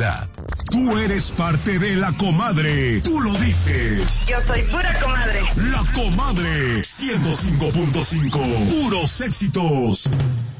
variedad. Tú eres parte de La Comadre. Tú lo dices. Yo soy pura comadre. La Comadre 105.5. Puros éxitos.